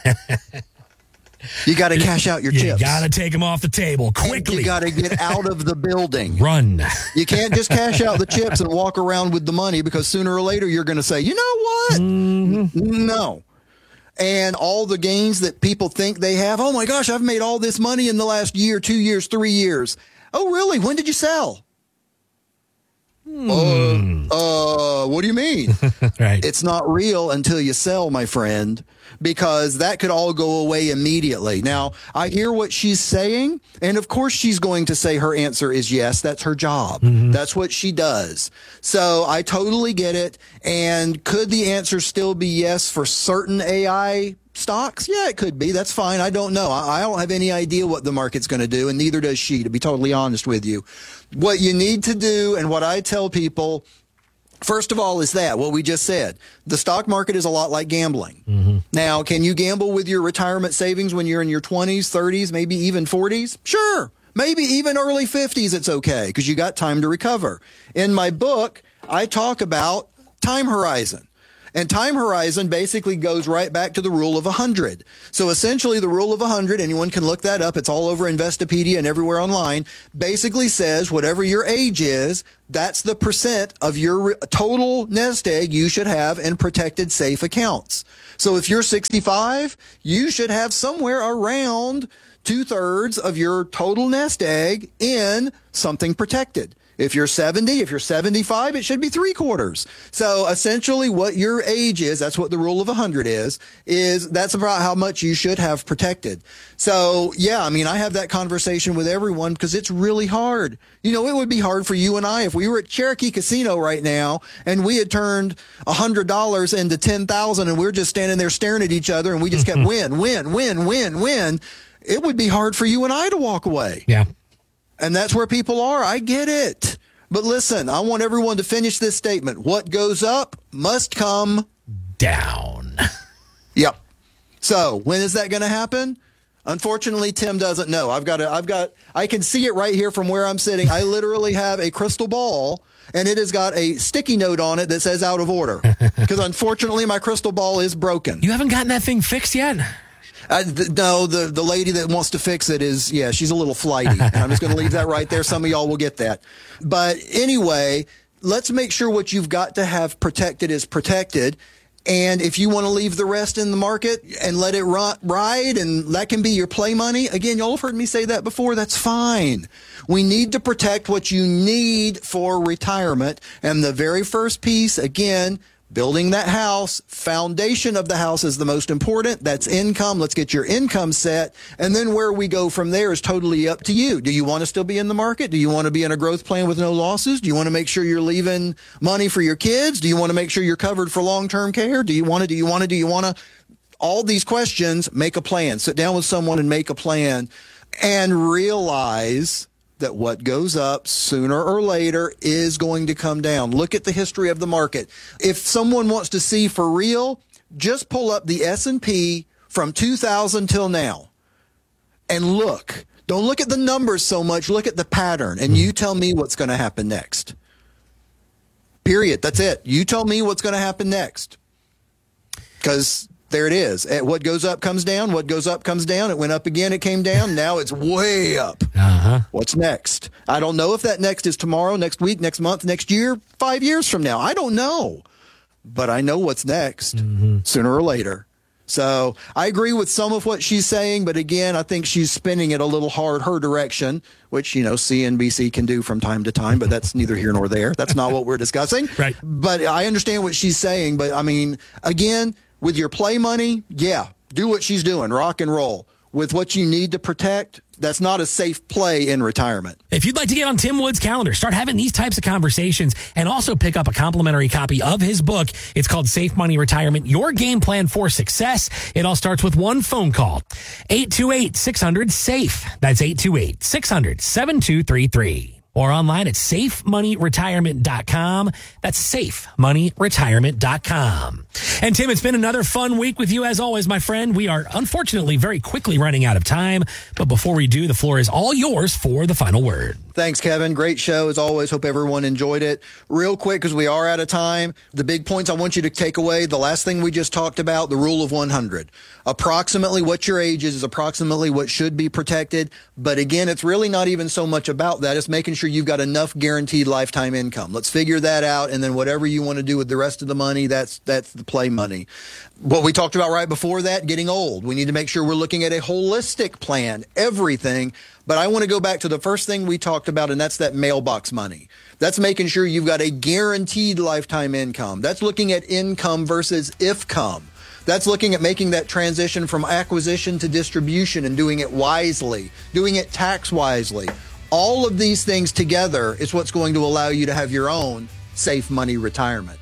You got to cash out your you chips. You got to take them off the table quickly. And you got to get out of the building. Run. You can't just cash out the chips and walk around with the money, because sooner or later you're going to say, you know what? Mm-hmm. No. And all the gains that people think they have, oh my gosh, I've made all this money in the last year, two years, three years. Oh, really? When did you sell? Hmm. Uh, uh, what do you mean? Right. It's not real until you sell, my friend. because that could all go away immediately. Now, I hear what she's saying, and of course she's going to say her answer is yes. That's her job. Mm-hmm. That's what she does. So I totally get it. And could the answer still be yes for certain A I stocks? Yeah, it could be. That's fine. I don't know. I, I don't have any idea what the market's going to do, and neither does she, to be totally honest with you. What you need to do, and what I tell people, first of all, is that what we just said. The stock market is a lot like gambling. Mm-hmm. Now, can you gamble with your retirement savings when you're in your twenties, thirties, maybe even forties? Sure. Maybe even early fifties, it's okay, because you got time to recover. In my book, I talk about time horizon. And time horizon basically goes right back to the rule of one hundred. So essentially the rule of one hundred, anyone can look that up, it's all over Investopedia and everywhere online, basically says whatever your age is, that's the percent of your total nest egg you should have in protected safe accounts. So if you're sixty-five, you should have somewhere around two-thirds of your total nest egg in something protected. If you're seventy, if you're seventy-five, it should be three quarters. So essentially what your age is, that's what the rule of one hundred is, is that's about how much you should have protected. So yeah, I mean, I have that conversation with everyone because it's really hard. You know, it would be hard for you and I if we were at Cherokee Casino right now and we had turned one hundred dollars into ten thousand dollars and we we're just standing there staring at each other and we just kept win, win, win, win, win. It would be hard for you and I to walk away. Yeah. And that's where people are. I get it. But listen, I want everyone to finish this statement. What goes up must come down. Yep. So when is that going to happen? Unfortunately, Tim doesn't know. I've got to, I've got, I can see it right here from where I'm sitting. I literally have a crystal ball and it has got a sticky note on it that says out of order. Because unfortunately, my crystal ball is broken. You haven't gotten that thing fixed yet? Uh, th- no, the, the lady that wants to fix it is, yeah, she's a little flighty. And I'm just going to leave that right there. Some of y'all will get that. But anyway, let's make sure what you've got to have protected is protected. And if you want to leave the rest in the market and let it ri- ride, and that can be your play money, again, y'all have heard me say that before, that's fine. We need to protect what you need for retirement. And the very first piece, again, building that house, foundation of the house is the most important. That's income. Let's get your income set. And then where we go from there is totally up to you. Do you want to still be in the market? Do you want to be in a growth plan with no losses? Do you want to make sure you're leaving money for your kids? Do you want to make sure you're covered for long-term care? Do you want to, do you want to, do you want to? All these questions, make a plan. Sit down with someone and make a plan and realize that what goes up sooner or later is going to come down. Look at the history of the market. If someone wants to see for real, just pull up the S and P from two thousand till now and look. Don't look at the numbers so much. Look at the pattern, and you tell me what's going to happen next. Period. That's it. You tell me what's going to happen next. Because there it is. What goes up comes down. What goes up comes down. It went up again. It came down. Now it's way up. Uh-huh. What's next? I don't know if that next is tomorrow, next week, next month, next year, five years from now. I don't know. But I know what's next mm-hmm. sooner or later. So I agree with some of what she's saying. But again, I think she's spinning it a little hard her direction, which, you know, C N B C can do from time to time. But that's neither here nor there. That's not what we're discussing. Right. But I understand what she's saying. But I mean, again, with your play money, yeah, do what she's doing, rock and roll. With what you need to protect, that's not a safe play in retirement. If you'd like to get on Tim Wood's calendar, start having these types of conversations, and also pick up a complimentary copy of his book. It's called Safe Money Retirement, Your Game Plan for Success. It all starts with one phone call. eight two eight, six hundred, SAFE. That's eight two eight, six hundred, seven two three three. Or online at safe money retirement dot com. That's safe money retirement dot com. And Tim, it's been another fun week with you as always, my friend. We are unfortunately very quickly running out of time. But before we do, the floor is all yours for the final word. Thanks, Kevin. Great show as always. Hope everyone enjoyed it. Real quick, because we are out of time, the big points I want you to take away, the last thing we just talked about, the rule of one hundred. Approximately what your age is is approximately what should be protected. But again, it's really not even so much about that. It's making sure you've got enough guaranteed lifetime income. Let's figure that out. And then whatever you want to do with the rest of the money, that's that's the play money. What we talked about right before that, getting old. We need to make sure we're looking at a holistic plan, everything. But I want to go back to the first thing we talked about, and that's that mailbox money. That's making sure you've got a guaranteed lifetime income. That's looking at income versus if-come. That's looking at making that transition from acquisition to distribution and doing it wisely, doing it tax wisely. All of these things together is what's going to allow you to have your own safe money retirement.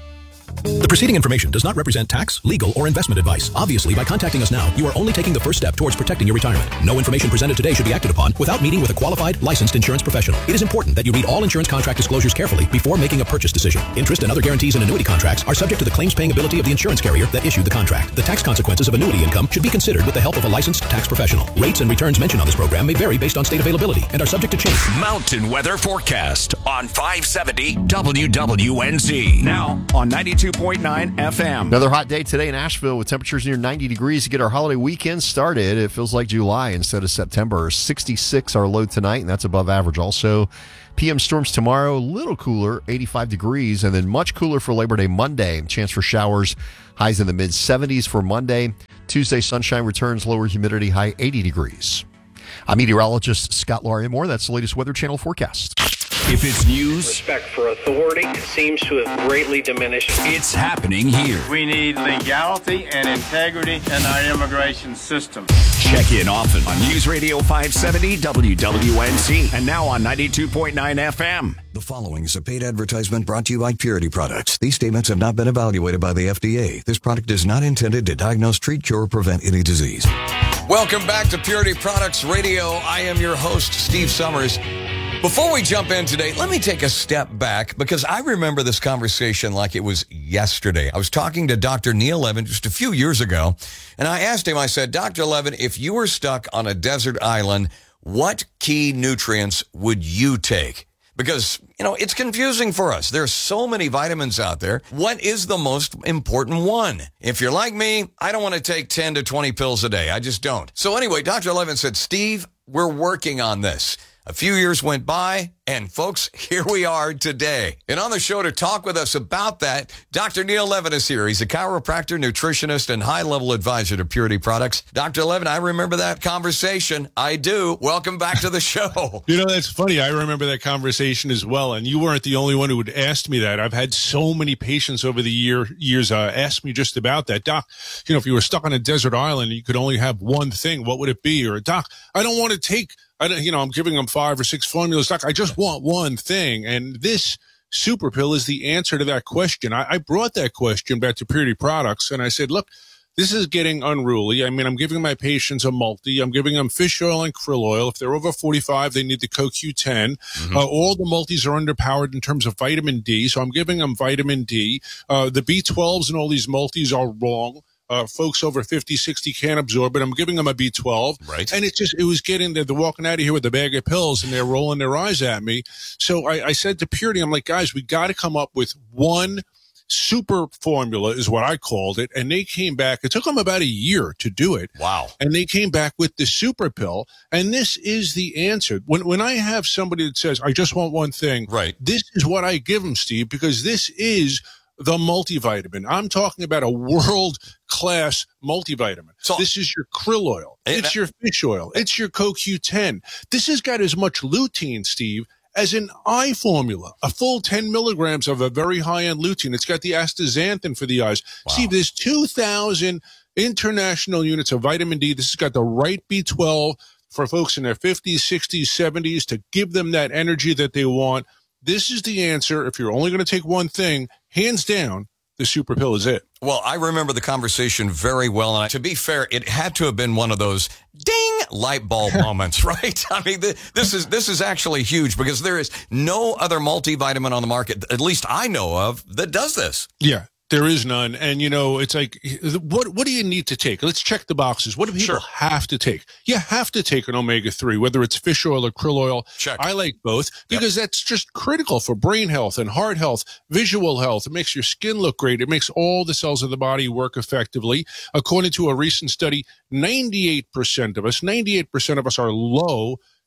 The preceding information does not represent tax, legal, or investment advice. Obviously, by contacting us now, you are only taking the first step towards protecting your retirement. No information presented today should be acted upon without meeting with a qualified, licensed insurance professional. It is important that you read all insurance contract disclosures carefully before making a purchase decision. Interest and other guarantees in annuity contracts are subject to the claims-paying ability of the insurance carrier that issued the contract. The tax consequences of annuity income should be considered with the help of a licensed tax professional. Rates and returns mentioned on this program may vary based on state availability and are subject to change. Mountain Weather Forecast on five seventy W W N Z. Now on ninety-two point nine F M. Another hot day today in Asheville with temperatures near ninety degrees to get our holiday weekend started. It feels like July instead of September. sixty-six our low tonight, and that's above average. Also, P M storms tomorrow, a little cooler, eighty-five degrees, and then much cooler for Labor Day Monday. Chance for showers, highs in the mid seventies for Monday. Tuesday, sunshine returns, lower humidity, high eighty degrees. I'm meteorologist Scott Larimore. That's the latest Weather Channel forecast. If it's news, respect for authority seems to have greatly diminished. It's happening here. We need legality and integrity in our immigration system. Check in often on News Radio five seventy W W N Z and now on ninety-two point nine F M. The following is a paid advertisement brought to you by Purity Products. These statements have not been evaluated by the F D A. This product is not intended to diagnose, treat, cure, or prevent any disease. Welcome back to Purity Products Radio. I am your host, Steve Summers. Before we jump in today, let me take a step back because I remember this conversation like it was yesterday. I was talking to Doctor Neil Levin just a few years ago, and I asked him, I said, Doctor Levin, if you were stuck on a desert island, what key nutrients would you take? Because, you know, it's confusing for us. There's so many vitamins out there. What is the most important one? If you're like me, I don't want to take ten to twenty pills a day. I just don't. So anyway, Doctor Levin said, Steve, we're working on this. A few years went by, and folks, here we are today. And on the show to talk with us about that, Doctor Neil Levin is here. He's a chiropractor, nutritionist, and high-level advisor to Purity Products. Doctor Levin, I remember that conversation. I do. Welcome back to the show. You know, that's funny. I remember that conversation as well, and you weren't the only one who had asked me that. I've had so many patients over the year years uh, ask me just about that. Doc, you know, if you were stuck on a desert island and you could only have one thing, what would it be? Or, Doc, I don't want to take... I don't, you know, I'm giving them five or six formulas. Doc, I just want one thing. And this super pill is the answer to that question. I, I brought that question back to Purity Products, and I said, look, this is getting unruly. I mean, I'm giving my patients a multi. I'm giving them fish oil and krill oil. If they're over forty-five, they need the C O Q ten. Mm-hmm. Uh, all the multis are underpowered in terms of vitamin D, so I'm giving them vitamin D. Uh, the B twelves and all these multis are wrong. Uh, folks over fifty, sixty can't absorb it. I'm giving them a B twelve. Right. And it just, it was getting, they're walking out of here with a bag of pills and they're rolling their eyes at me. So I, I said to Purity, I'm like, guys, we got to come up with one super formula is what I called it. And they came back. It took them about a year to do it. Wow. And they came back with the super pill. And this is the answer. When, when I have somebody that says, I just want one thing. Right. This is what I give them, Steve, because this is the multivitamin. I'm talking about a world-class multivitamin. So, this is your krill oil. It's your fish oil. It's your C O Q ten. This has got as much lutein, Steve, as an eye formula. A full ten milligrams of a very high-end lutein. It's got the astaxanthin for the eyes. Wow. Steve, there's two thousand international units of vitamin D. This has got the right B twelve for folks in their fifties, sixties, seventies to give them that energy that they want. This is the answer. If you're only going to take one thing, hands down, the super pill is it. Well, I remember the conversation very well. And to be fair, it had to have been one of those ding light bulb moments, right? I mean, the, this is this is actually huge because there is no other multivitamin on the market, at least I know of, that does this. Yeah. There is none. And, you know, it's like, what what do you need to take? Let's check the boxes. What do people sure. have to take? You have to take an omega three, whether it's fish oil or krill oil. Check. I like both because yep. that's just critical for brain health and heart health, visual health. It makes your skin look great. It makes all the cells of the body work effectively. According to a recent study, ninety-eight percent of us, ninety-eight percent of us are low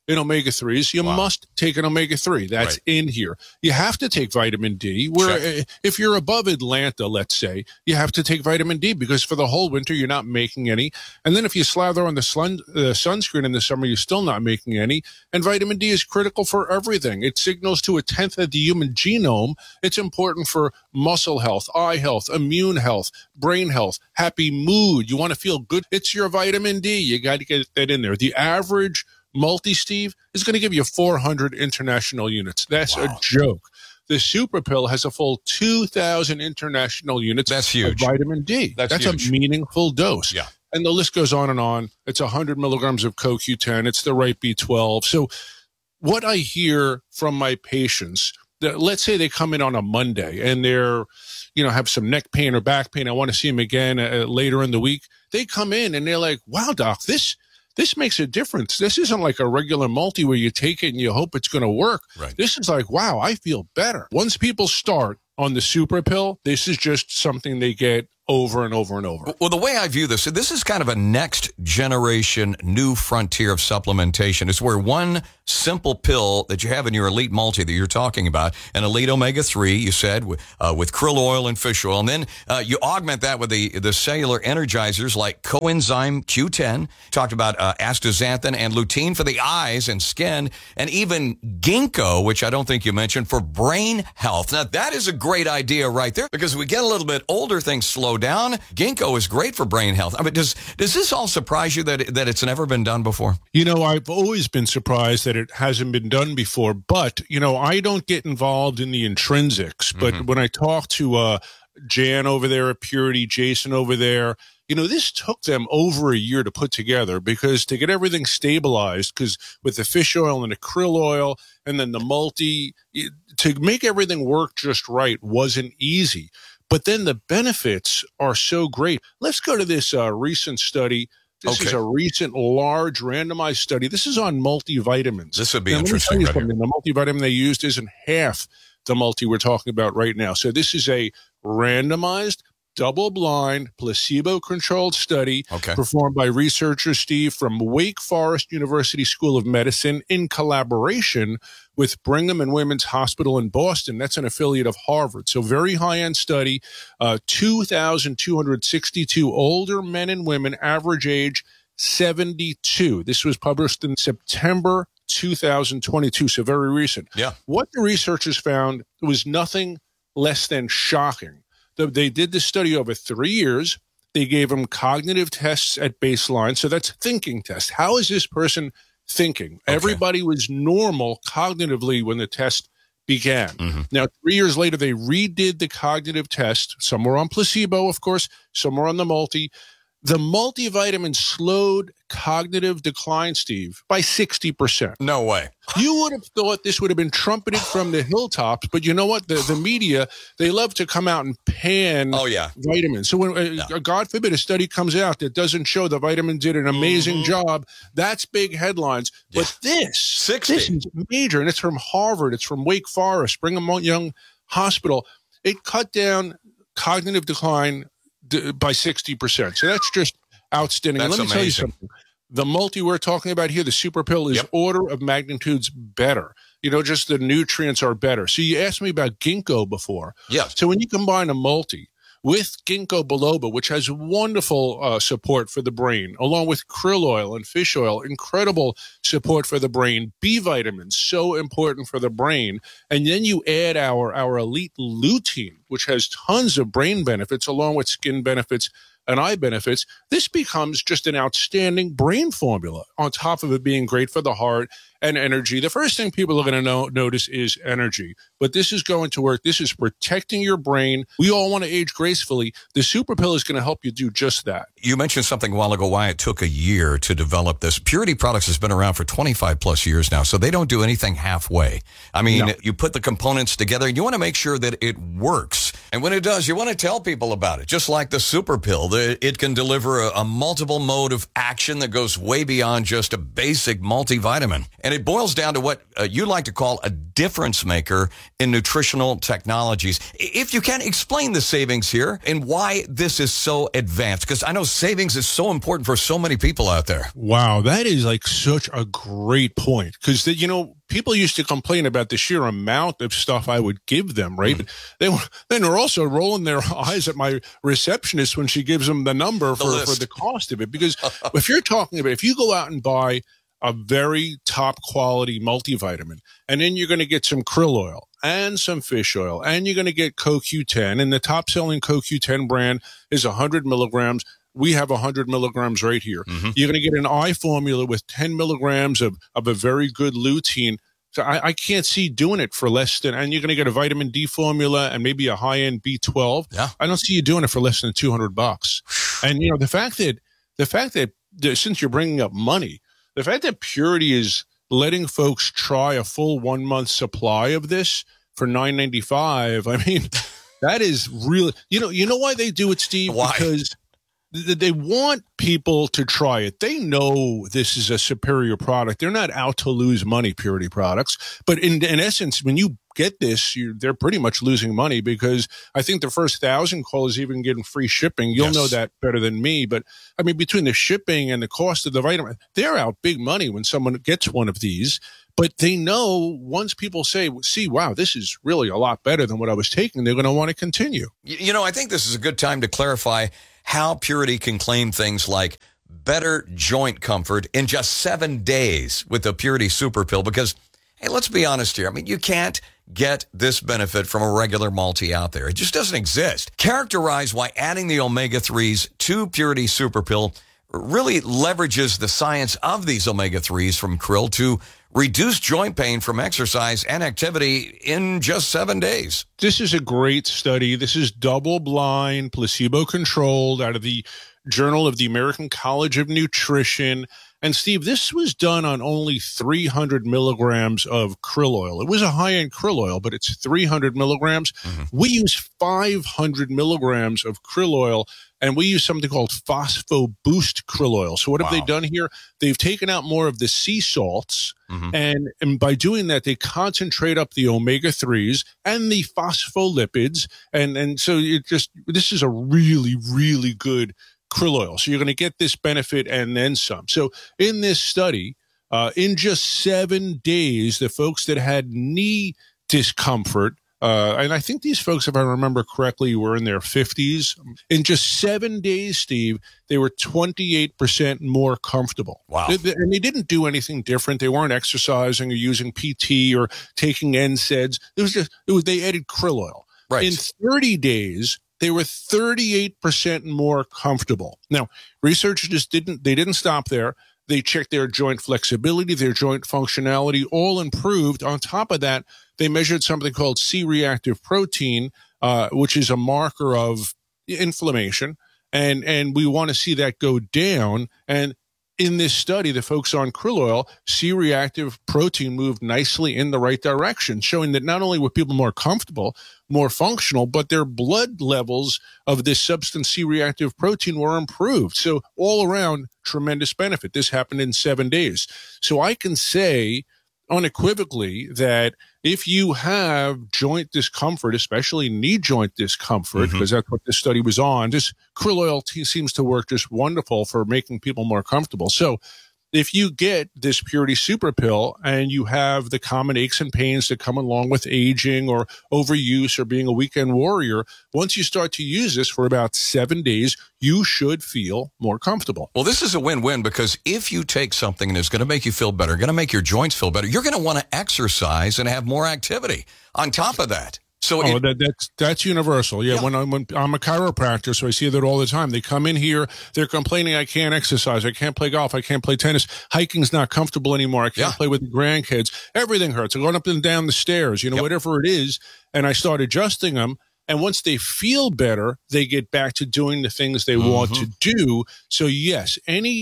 in omega threes, you wow. must take an omega three. That's right. in here. You have to take vitamin D. Where Check. If you're above Atlanta, let's say, you have to take vitamin D because for the whole winter, you're not making any. And then if you slather on the sun, uh, sunscreen in the summer, you're still not making any. And vitamin D is critical for everything. It signals to a tenth of the human genome. It's important for muscle health, eye health, immune health, brain health, happy mood. You want to feel good. It's your vitamin D. You got to get that in there. The average multi, Steve, is going to give you four hundred international units. That's wow. a joke. The Super Pill has a full two thousand international units That's huge. of vitamin D. That's, That's huge. a meaningful dose. Yeah. And the list goes on and on. It's one hundred milligrams of C O Q ten. It's the right B twelve. So what I hear from my patients, that let's say they come in on a Monday and they're, you know, have some neck pain or back pain. I want to see them again uh, later in the week. They come in and they're like, wow, doc, this This makes a difference. This isn't like a regular multi where you take it and you hope it's going to work. Right. This is like, wow, I feel better. Once people start on the Super Pill, this is just something they get over and over and over. Well, the way I view this, this is kind of a next generation new frontier of supplementation. It's where one simple pill that you have in your Elite Multi that you're talking about, an Elite Omega three, you said, uh, with krill oil and fish oil, and then uh, you augment that with the, the cellular energizers like coenzyme Q ten, talked about uh, astaxanthin and lutein for the eyes and skin, and even ginkgo, which I don't think you mentioned, for brain health. Now, that is a great idea right there, because we get a little bit older, things slow down. Ginkgo is great for brain health. I mean, does does this all surprise you that that it's never been done before? You know, I've always been surprised that it hasn't been done before. But, you know, I don't get involved in the intrinsics. But mm-hmm. when I talk to uh, Jan over there at Purity, Jason over there, you know, this took them over a year to put together, because to get everything stabilized, because with the fish oil and the krill oil and then the multi, to make everything work just right wasn't easy. But then the benefits are so great. Let's go to this uh, recent study. This okay. is a recent large randomized study. This is on multivitamins. This would be now, interesting. Let me tell you something. The multivitamin they used isn't half the multi we're talking about right now. So this is a randomized, double-blind, placebo-controlled study okay. performed by researchers, Steve, from Wake Forest University School of Medicine in collaboration with Brigham and Women's Hospital in Boston. That's an affiliate of Harvard. So very high-end study, uh, two thousand two hundred sixty-two older men and women, average age seventy-two. This was published in September two thousand twenty-two, so very recent. Yeah. What the researchers found was nothing less than shocking. They did this study over three years. They gave them cognitive tests at baseline. So that's thinking tests. How is this person thinking? Okay. Everybody was normal cognitively when the test began. Mm-hmm. Now, three years later, they redid the cognitive test. Some were on placebo, of course. Some were on the multi. The multivitamin slowed cognitive decline, Steve, by sixty percent. No way. You would have thought this would have been trumpeted from the hilltops, but you know what? The the media, they love to come out and pan oh, yeah. vitamins. So when, uh, no. God forbid, a study comes out that doesn't show the vitamin did an amazing mm-hmm. job, that's big headlines. Yeah. But this, sixty this is major, and it's from Harvard. It's from Wake Forest, Brigham Young Hospital. It cut down cognitive decline by sixty percent. So that's just outstanding. That's and let me amazing. tell you something. The multi we're talking about here, the Super Pill, is yep. order of magnitudes better. You know, just the nutrients are better. So you asked me about ginkgo before. Yes. So when you combine a multi with ginkgo biloba, which has wonderful uh, support for the brain, along with krill oil and fish oil, incredible support for the brain, B vitamins, so important for the brain. And then you add our, our elite lutein, which has tons of brain benefits, along with skin benefits and eye benefits. This becomes just an outstanding brain formula, on top of it being great for the heart and energy. The first thing people are going to know, notice is energy, but this is going to work. This is protecting your brain. We all want to age gracefully. The Super Pill is going to help you do just that. You mentioned something a while ago, why it took a year to develop this. Purity Products has been around for twenty-five plus years now, so they don't do anything halfway. I mean, no. you put the components together, and you want to make sure that it works. And when it does, you want to tell people about it, just like the Super Pill. It, it can deliver a, a multiple mode of action that goes way beyond just a basic multivitamin. And it boils down to what uh, you like to call a difference maker in nutritional technologies. If you can, explain the savings here and why this is so advanced, because I know savings is so important for so many people out there. Wow, that is like such a great point, because, you know, people used to complain about the sheer amount of stuff I would give them, right? Mm. They were, then they're also rolling their eyes at my receptionist when she gives them the number for the, for the cost of it. Because if you're talking about, if you go out and buy a very top quality multivitamin, and then you're going to get some krill oil and some fish oil, and you're going to get Co Q ten, and the top selling Co Q ten brand is one hundred milligrams. We have one hundred milligrams right here. Mm-hmm. You're going to get an eye formula with ten milligrams of, of a very good lutein. So I, I can't see doing it for less than, and you're going to get a vitamin D formula and maybe a high-end B twelve. Yeah. I don't see you doing it for less than two hundred bucks. And, you know, the fact that, the fact that, since you're bringing up money, the fact that Purity is letting folks try a full one month supply of this for nine ninety-five, I mean, that is really, you know, you know why they do it, Steve? Why? Because they want people to try it. They know this is a superior product. They're not out to lose money, Purity products. But in, in essence, when you get this, you're, they're pretty much losing money, because I think the first thousand callers even getting free shipping. You'll Yes. know that better than me. But I mean, between the shipping and the cost of the vitamin, they're out big money when someone gets one of these. But they know once people say, see, wow, this is really a lot better than what I was taking, they're going to want to continue. You, you know, I think this is a good time to clarify how Purity can claim things like better joint comfort in just seven days with the Purity Super Pill, because, hey, let's be honest here. I mean, you can't get this benefit from a regular multi out there. It just doesn't exist. Characterize why adding the omega threes to Purity Super Pill really leverages the science of these omega threes from krill to reduce joint pain from exercise and activity in just seven days. This is a great study. This is double-blind, placebo-controlled, out of the Journal of the American College of Nutrition. And Steve, this was done on only three hundred milligrams of krill oil. It was a high-end krill oil, but it's three hundred milligrams. Mm-hmm. We use five hundred milligrams of krill oil, and we use something called Phospho Boost krill oil. So what wow. have they done here? They've taken out more of the sea salts, mm-hmm. and, and by doing that, they concentrate up the omega threes and the phospholipids. And, and so it just, this is a really, really good krill oil. So you're going to get this benefit and then some. So in this study, uh, in just seven days, the folks that had knee discomfort, uh, and I think these folks, if I remember correctly, were in their fifties. In just seven days, Steve, they were twenty-eight percent more comfortable. Wow. They, they, and they didn't do anything different. They weren't exercising or using P T or taking N SAIDs. It was just, it was, they added krill oil. Right. In thirty days, they were thirty-eight percent more comfortable. Now, researchers just didn't, they didn't stop there. They checked their joint flexibility, their joint functionality, all improved. On top of that, they measured something called C-reactive protein, uh, which is a marker of inflammation. And, and we want to see that go down. And in this study, the folks on krill oil, C-reactive protein moved nicely in the right direction, showing that not only were people more comfortable, more functional, but their blood levels of this substance C-reactive protein were improved. So all around, tremendous benefit. This happened in seven days. So I can say unequivocally that if you have joint discomfort, especially knee joint discomfort, mm-hmm. because that's what this study was on, this krill oil t- seems to work just wonderful for making people more comfortable. So if you get this Purity Super Pill and you have the common aches and pains that come along with aging or overuse or being a weekend warrior, once you start to use this for about seven days, you should feel more comfortable. Well, this is a win-win, because if you take something that's going to make you feel better, going to make your joints feel better, you're going to want to exercise and have more activity on top of that. So oh, it, that, that's that's universal. Yeah, yeah. When, I'm, when I'm a chiropractor, so I see that all the time. They come in here, they're complaining, I can't exercise, I can't play golf, I can't play tennis, hiking's not comfortable anymore, I can't yeah. play with the grandkids, everything hurts. I'm going up and down the stairs, you know, yep. whatever it is, and I start adjusting them. And once they feel better, they get back to doing the things they mm-hmm. want to do. So yes, any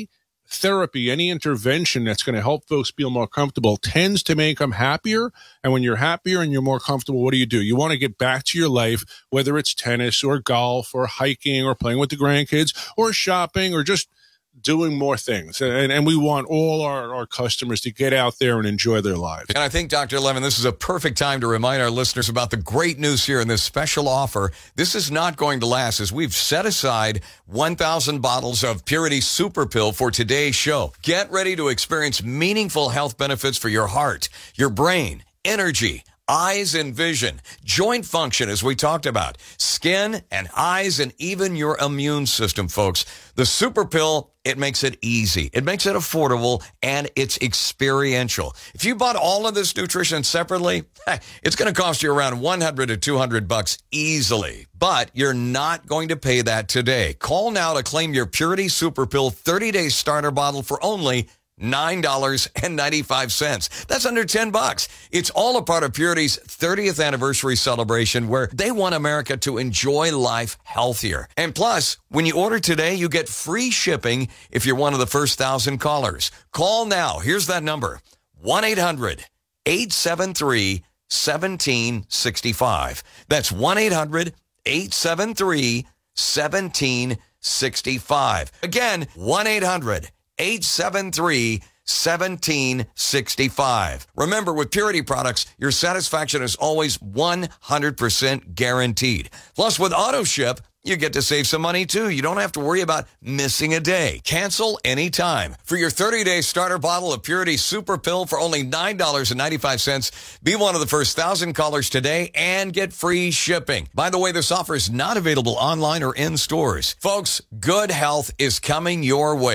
therapy, any intervention that's going to help folks feel more comfortable tends to make them happier. And when you're happier and you're more comfortable, what do you do? You want to get back to your life, whether it's tennis or golf or hiking or playing with the grandkids or shopping or just doing more things. And, and we want all our, our customers to get out there and enjoy their lives. And I think, Doctor Levin, this is a perfect time to remind our listeners about the great news here in this special offer. This is not going to last, as we've set aside one thousand bottles of Purity Super Pill for today's show. Get ready to experience meaningful health benefits for your heart, your brain, energy, eyes and vision, joint function, as we talked about, skin and eyes, and even your immune system, folks. The Super Pill, it makes it easy. It makes it affordable, and it's experiential. If you bought all of this nutrition separately, it's going to cost you around one hundred to two hundred bucks easily. But you're not going to pay that today. Call now to claim your Purity Super Pill thirty-day starter bottle for only nine dollars and ninety-five cents. That's under ten bucks. It's all a part of Purity's thirtieth anniversary celebration, where they want America to enjoy life healthier. And plus, when you order today, you get free shipping if you're one of the first thousand callers. Call now. Here's that number: one eight hundred eight seven three one seven six five. That's one eight hundred eight seven three one seven six five. Again, one eight hundred eight seven three one seven six five. Remember, with Purity products, your satisfaction is always one hundred percent guaranteed. Plus, with AutoShip, you get to save some money, too. You don't have to worry about missing a day. Cancel anytime. For your thirty-day starter bottle of Purity Super Pill for only nine dollars and ninety-five cents, be one of the first one thousand callers today and get free shipping. By the way, this offer is not available online or in stores. Folks, good health is coming your way.